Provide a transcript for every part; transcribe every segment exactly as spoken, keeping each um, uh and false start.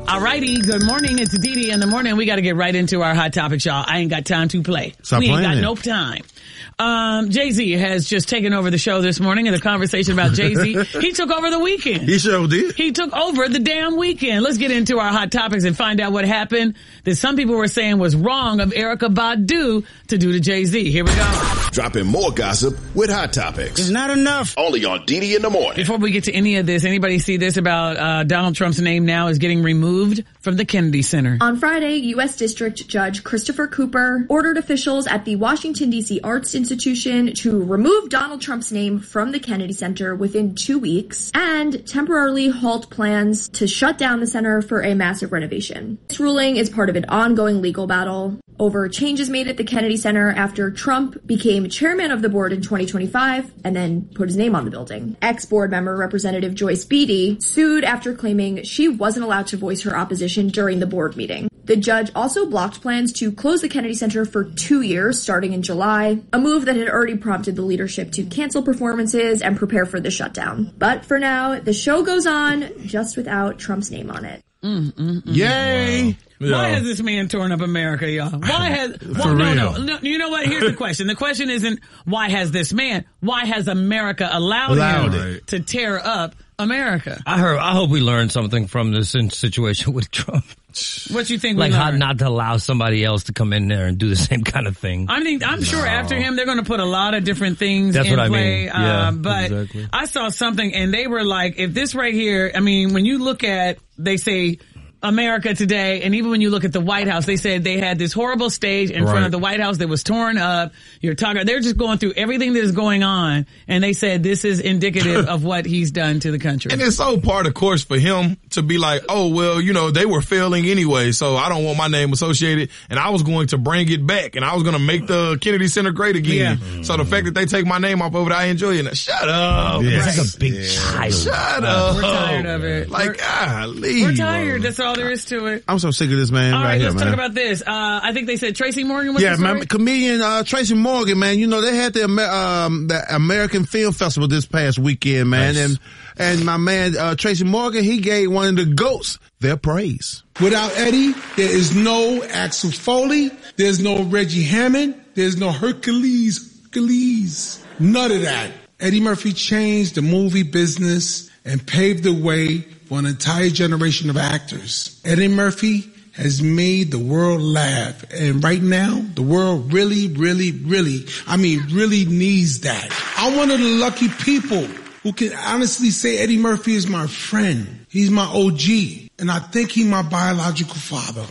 All righty. Good morning. It's Dee in the morning. We got to get right into our hot topics, y'all. I ain't got time to play. Stop we ain't got it. no time. Um, Jay-Z has just taken over the show this morning in a conversation about Jay-Z. He took over the weekend. He sure did. He took over the damn weekend. Let's get into our hot topics and find out what happened that some people were saying was wrong of Erykah Badu to do to Jay-Z. Here we go. Dropping more gossip with hot topics. It's not enough. Only on Dee in the morning. Before we get to any of this, anybody see this about uh, Donald Trump's name now is getting removed from the Kennedy Center? On Friday, U S District Judge Christopher Cooper ordered officials at the Washington, D C Arts Institution to remove Donald Trump's name from the Kennedy Center within two weeks and temporarily halt plans to shut down the center for a massive renovation. This ruling is part of an ongoing legal battle over changes made at the Kennedy Center after Trump became chairman of the board in twenty twenty-five and then put his name on the building. Ex-board member Representative Joyce Beatty sued after claiming she wasn't allowed to voice her opposition during the board meeting. The judge also blocked plans to close the Kennedy Center for two years starting in July, a move that had already prompted the leadership to cancel performances and prepare for the shutdown. But for now, the show goes on just without Trump's name on it. Mm, mm, mm. Yay. Wow. Why has this man torn up America, y'all? Why has, For well, no, real. no, no, you know what? Here's the question. The question isn't why has this man, why has America allowed, Allowed him it. to tear up America? I heard. I hope we learned something from this in- situation with Trump. What you think Like we how learned? not to allow somebody else to come in there and do the same kind of thing. I mean, I'm sure after him, they're going to put a lot of different things That's in what I play. mean. Yeah, uh, but exactly. I saw something and they were like, if this right here, I mean, when you look at, they say, America today, and even when you look at the White House, they said they had this horrible stage in front Right. of the White House that was torn up. You're talking, they're just going through everything that is going on, and they said this is indicative of what he's done to the country. And it's so part of course for him to be like, oh, well, you know, they were failing anyway, so I don't want my name associated, and I was going to bring it back, and I was going to make the Kennedy Center great again. Yeah. So the fact that they take my name off of it, I enjoy it. Shut up. Yeah. It's like a big child. Shut up. We're tired of it. Like, We're- golly. We're tired. That's all there is to it. I'm so sick of this man All right, right, here, let's man. talk about this. Uh, I think they said Tracy Morgan was yeah, the story? man, comedian uh, Tracy Morgan, man. You know they had the Amer- um, the American Film Festival this past weekend, man, Nice. and and my man uh, Tracy Morgan, he gave one of the GOATs their praise. Without Eddie, there is no Axel Foley, there's no Reggie Hammond, there's no Hercules, Hercules, none of that. Eddie Murphy changed the movie business and paved the way for an entire generation of actors. Eddie Murphy has made the world laugh. And right now, the world really, really, really, I mean, really needs that. I'm one of the lucky people who can honestly say Eddie Murphy is my friend. He's my O G. And I think he's my biological father.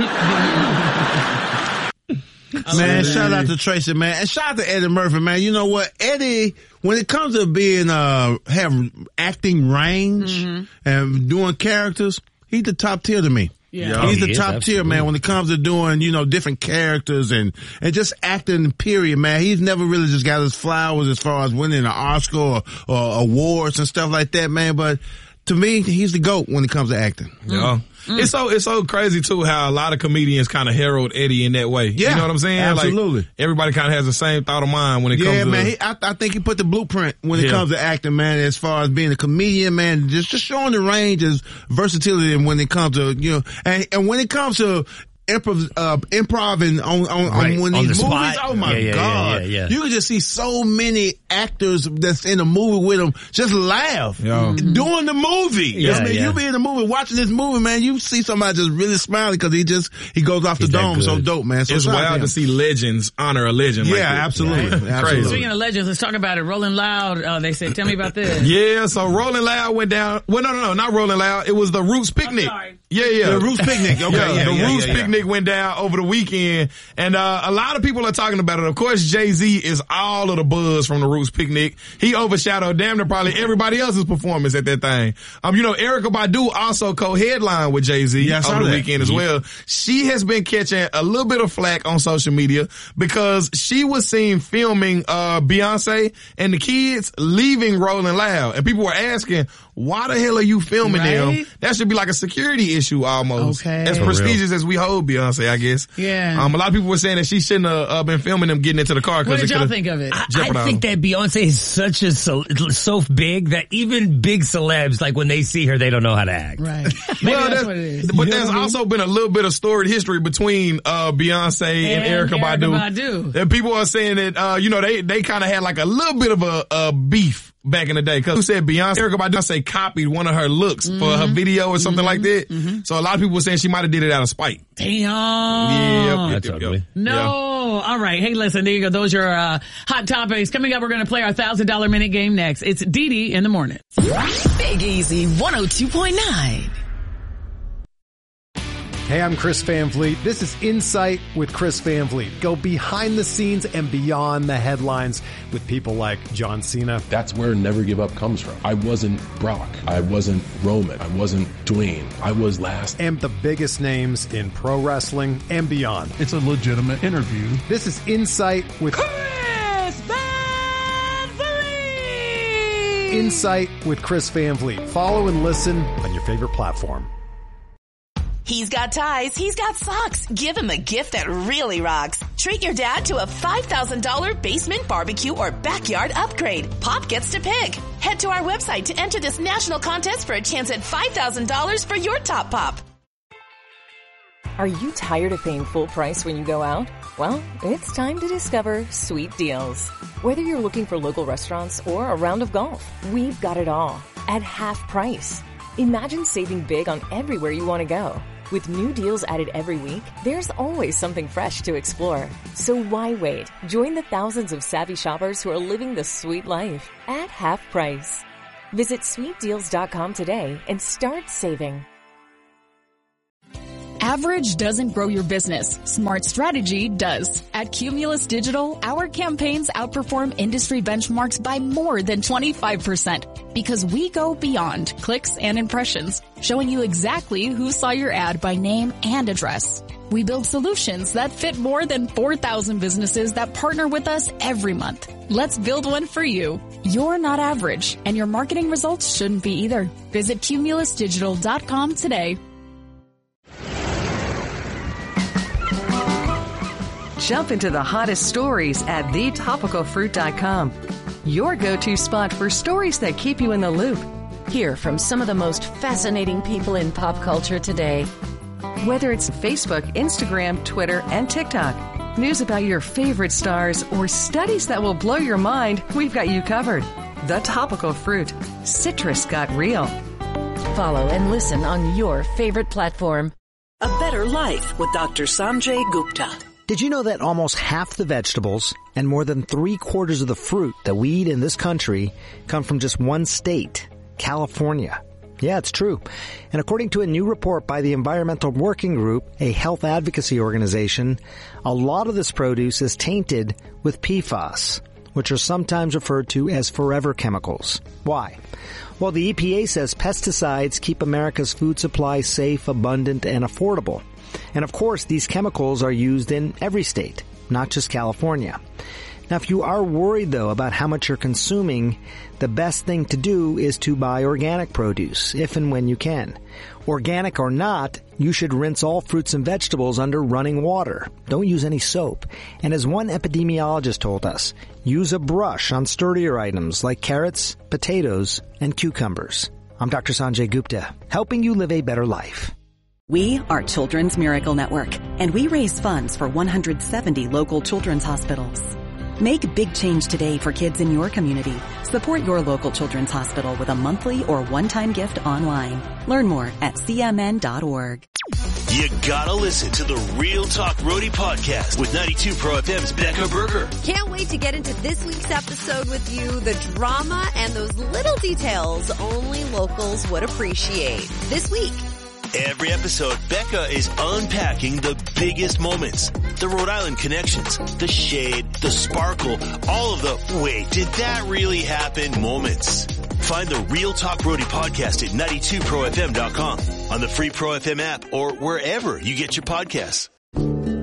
Man, shout out to Tracy, man, and shout out to Eddie Murphy, man. You know what, Eddie, when it comes to being uh having acting range Mm-hmm. and doing characters, he's the top tier to me. Yeah. He's Oh, the he is, top tier, absolutely. man, when it comes to doing, you know, different characters and, and just acting, period, man. He's never really just got his flowers as far as winning an Oscar or, or awards and stuff like that, man. But to me, he's the GOAT when it comes to acting. Yeah. It's so it's so crazy too how a lot of comedians kind of herald Eddie in that way. Yeah, You know what I'm saying? absolutely. Like, everybody kind of has the same thought of mind when it Yeah, comes to man. He, I, I think he put the blueprint when it Yeah. comes to acting, man. As far as being a comedian, man, just just showing the range of versatility, and when it comes to you know, and and when it comes to improv, uh, improv on on, Right, on one on of the these movies. spot. Oh my Yeah, yeah, god! yeah, yeah, yeah. You can just see so many actors that's in a movie with him just laugh Yeah. doing the movie. Yeah, I mean, yeah. you be in the movie watching this movie, man. You see somebody just really smiling because he just he goes off He's the that dome. So good. dope, man. So it's shout out wild him. to see legends honor a legend. Yeah, like that. absolutely. Crazy. Absolutely. Speaking of legends, let's talk about it. Rolling Loud, uh, they said, tell me about this. Yeah, so Rolling Loud went down. Well, no, no, no, not Rolling Loud. It was the Roots Picnic. sorry. Yeah, yeah. The Roots Picnic. Okay, yeah, yeah, the yeah, Roots yeah, yeah. Picnic went down over the weekend, and uh, a lot of people are talking about it. Of course, Jay-Z is all of the buzz from the Roots Picnic. He overshadowed damn near probably everybody else's performance at that thing. Um, you know, Erykah Badu also co-headlined with Jay-Z Yeah, I saw over the that. weekend as well. She has been catching a little bit of flack on social media because she was seen filming uh Beyonce and the kids leaving Rolling Loud, and people were asking, Why the hell are you filming Right? them? That should be like a security issue almost. Okay. As For prestigious as we hold Beyonce, I guess. Yeah. Um, a lot of people were saying that she shouldn't have uh, been filming them getting into the car. What Cause did it y'all could've think of it? I, I jeopardized think them. that Beyonce is such a so, so big that even big celebs, like when they see her, they don't know how to act. Right. Maybe Well, that's what it is. But there's also been a little bit of storied history between uh Beyonce and, And Erykah Erykah Badu. Badu. And people are saying that uh you know they they kind of had like a little bit of a, a beef back in the day because who said Beyonce Erykah Badu say copied one of her looks Mm-hmm. for her video or something like that. Mm-hmm. So a lot of people were saying she might have did it out of spite. Damn. Yeah, That's ugly. No. Yeah. All right. Hey, listen, there you go. Those are uh, hot topics. Coming up, we're going to play our one thousand dollars minute game next. It's Dee Dee in the morning. Big Easy one oh two point nine. Hey, I'm Chris Van Vliet. This is Insight with Chris Van Vliet. Go behind the scenes and beyond the headlines with people like John Cena. That's where Never Give Up comes from. I wasn't Brock. I wasn't Roman. I wasn't Dwayne. I was last. And the biggest names in pro wrestling and beyond. It's a legitimate interview. This is Insight with Chris Van Vliet. Insight with Chris Van Vliet. Follow and listen on your favorite platform. He's got ties. He's got socks. Give him a gift that really rocks. Treat your dad to a five thousand dollars basement barbecue or backyard upgrade. Pop gets to pick. Head to our website to enter this national contest for a chance at five thousand dollars for your top pop. Are you tired of paying full price when you go out? Well, it's time to discover Sweet Deals. Whether you're looking for local restaurants or a round of golf, we've got it all at half price. Imagine saving big on everywhere you want to go. With new deals added every week, there's always something fresh to explore. So why wait? Join the thousands of savvy shoppers who are living the sweet life at half price. Visit sweet deals dot com today and start saving. Average doesn't grow your business. Smart strategy does. At Cumulus Digital, our campaigns outperform industry benchmarks by more than twenty-five percent because we go beyond clicks and impressions, showing you exactly who saw your ad by name and address. We build solutions that fit more than four thousand businesses that partner with us every month. Let's build one for you. You're not average, and your marketing results shouldn't be either. Visit cumulus digital dot com today. Jump into the hottest stories at the topical fruit dot com. Your go-to spot for stories that keep you in the loop. Hear from some of the most fascinating people in pop culture today. Whether it's Facebook, Instagram, Twitter, and TikTok, news about your favorite stars, or studies that will blow your mind, we've got you covered. The Topical Fruit. Citrus got real. Follow and listen on your favorite platform. A Better Life with Doctor Sanjay Gupta. Did you know that almost half the vegetables and more than three quarters of the fruit that we eat in this country come from just one state, California? Yeah, it's true. And according to a new report by the Environmental Working Group, a health advocacy organization, a lot of this produce is tainted with P FAS, which are sometimes referred to as forever chemicals. Why? Well, the E P A says pesticides keep America's food supply safe, abundant, and affordable. And of course, these chemicals are used in every state, not just California. Now, if you are worried, though, about how much you're consuming, the best thing to do is to buy organic produce, if and when you can. Organic or not, you should rinse all fruits and vegetables under running water. Don't use any soap. And as one epidemiologist told us, use a brush on sturdier items like carrots, potatoes, and cucumbers. I'm Doctor Sanjay Gupta, helping you live a better life. We are Children's Miracle Network, and we raise funds for one hundred seventy local children's hospitals. Make a big change today for kids in your community. Support your local children's hospital with a monthly or one-time gift online. Learn more at c m n dot org. You gotta listen to the Real Talk Roadie podcast with ninety-two Pro F M's Becca Berger. Can't wait to get into this week's episode with you. The drama and those little details only locals would appreciate. This week. Every episode, Becca is unpacking the biggest moments. The Rhode Island connections, the shade, the sparkle, all of the wait, did that really happen moments. Find the Real Talk Roadie podcast at ninety-two pro f m dot com, on the free Pro F M app, or wherever you get your podcasts.